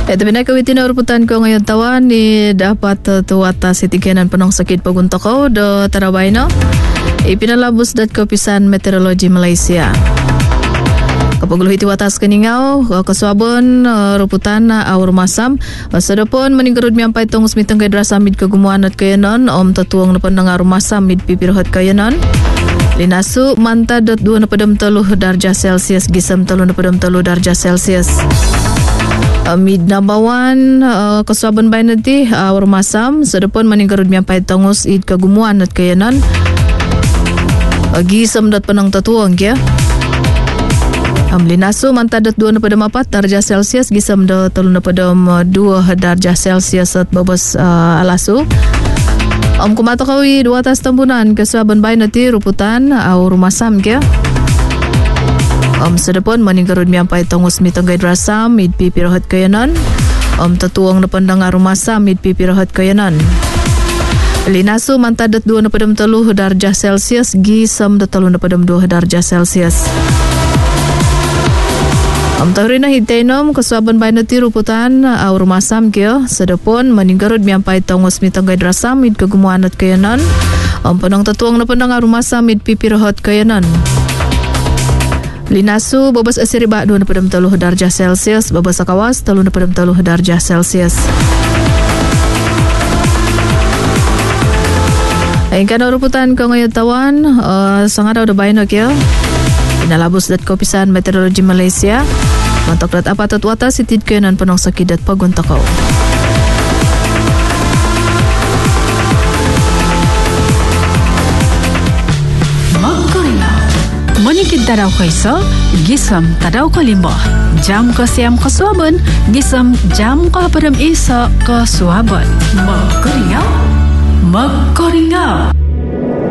Ito binakawitin na uruputan ko ngayon tawan ni dapat tuwata si tiganan panong sakit pagunta ko do taraway no. Ipinalabos dat ko pisan Meteorology Malaysia. Kapag luhiti watas kaningaw, kaswabon, ruputan na awar masam. Sadapon, maninggarod miyang paitong smitang kay drasa mid kagumuan at kayanon, tatuang na panang masam mid pipiruhat kayanon. Linasu, manta dot 2 na padam taluh darjah Celsius, gisam taluh na padam taluh darjah Celsius. Mid nabawan, kaswabon bay nanti, awar masam. Sadapon, maninggarod miyang paitong id kagumuan at kayanon. Gisam dot panang tatuang kaya. Linasu mantadat 2 na padam 4 darjah Celsius gisam do 3 na padam 2 darjah Celsius at babas alasu. Kumato kawi 2 atas tambunan kaswaban bay nati ruputan au rumasam kya. Sadapon maninggarod miyang paitong mitang drasam mid pipirahat kayanan. Tatuang na pandang rumasam mid pipirahat kayanan. Linasu mantadat 2 na padam 3 darjah Celsius gisam do 3 na padam 2 darjah Celsius. Tahuri na hitainom kaswaban bay nati ruputan au rumasam kyo sadapon maninggarod miyang paitong mitang drasam mid kagumuan at kayanan. Panang tatuang na pandang rumasam mid pipirahat kayanan. Linasu babas asiriba 2 na padam 3 darjah Celsius babas akawas 3 na padam 3 darjah Celsius. Ayun ka na ruputan ko ngayon tawan sangat daw bay na kyo. Pinalabos dat kopisan Meteorology Malaysia. Mantok dat apat at wata sitid kayanan panong sakit at paguntakaw. Magkurinaw. Manikid taraw kaysa, gisam taraw kalimba. Jam ka siyam kaswaban, gisam jam ka padam isa kaswaban. Magkurinaw. Magkurinaw.